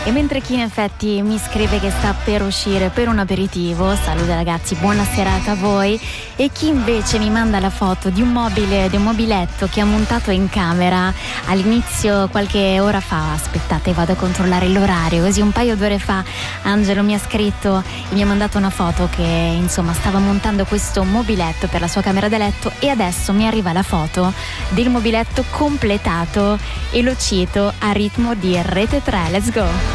E mentre chi in effetti mi scrive che sta per uscire per un aperitivo, salute ragazzi, buona serata a voi, e chi invece mi manda la foto di un mobiletto che ha montato in camera all'inizio qualche ora fa, aspettate vado a controllare l'orario, così un paio d'ore fa Angelo mi ha scritto e mi ha mandato una foto che insomma stava montando questo mobiletto per la sua camera da letto, e adesso mi arriva la foto del mobiletto completato e lo cito a ritmo di Rete 3, let's go!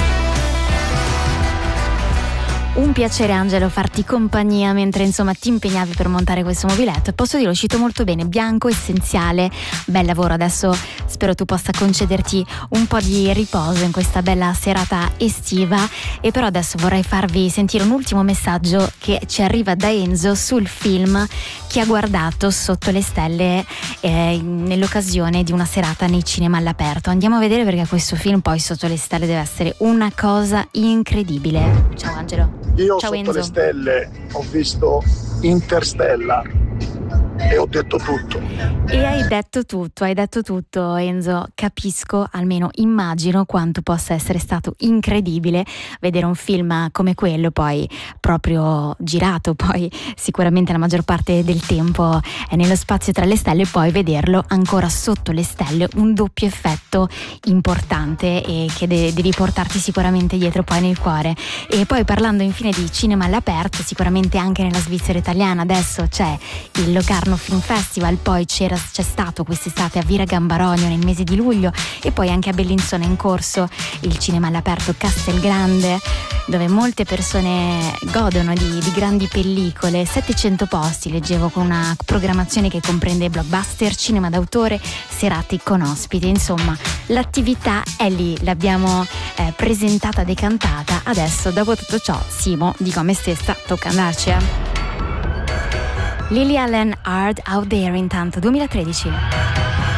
Un piacere Angelo farti compagnia mentre insomma ti impegnavi per montare questo mobiletto, e posso dire, è uscito molto bene, bianco, essenziale, bel lavoro. Adesso spero tu possa concederti un po' di riposo in questa bella serata estiva, e però adesso vorrei farvi sentire un ultimo messaggio che ci arriva da Enzo sul film che ha guardato Sotto le stelle nell'occasione di una serata nei cinema all'aperto. Andiamo a vedere, perché questo film poi Sotto le stelle deve essere una cosa incredibile. Ciao Angelo. Io Ciao, Sotto Enzo. le stelle ho visto Interstellar e ho detto tutto. E hai detto tutto Enzo, capisco, almeno immagino quanto possa essere stato incredibile vedere un film come quello, poi proprio girato, poi sicuramente la maggior parte del tempo è nello spazio tra le stelle, e poi vederlo ancora sotto le stelle, un doppio effetto importante e che devi portarti sicuramente dietro poi nel cuore. E poi parlando infine di cinema all'aperto, sicuramente anche nella Svizzera italiana adesso c'è il Locarno Film Festival, poi c'è stato quest'estate a Vira Gambarogno nel mese di luglio, e poi anche a Bellinzona è in corso il cinema all'aperto Castelgrande, dove molte persone godono di grandi pellicole. 700 posti leggevo, con una programmazione che comprende blockbuster, cinema d'autore, serate con ospiti. Insomma, l'attività è lì, l'abbiamo presentata, decantata. Adesso, dopo tutto ciò, Simo, dico a me stessa, tocca andarci. Lily Allen, Hard Out There, intanto 2013.